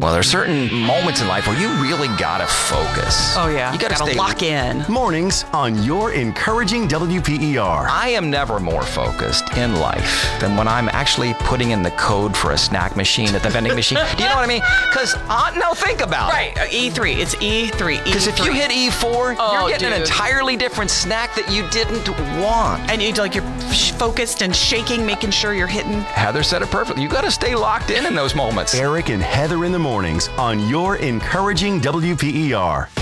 Well, there's certain moments in life where you really gotta focus. Oh, yeah. You gotta stay lock in. Mornings on your encouraging WPER. I am never more focused in life than when I'm actually putting in the code for a snack machine at the vending machine. Do you know what I mean? Because, no, think about it. Right, E3. It's E3. Because if you hit E4, you're getting an entirely different snack that you didn't want. And you're focused and shaking, making sure you're hitting. Heather said it perfectly. You got to stay locked in those moments. Eric and Heather in the mornings on your encouraging WPER.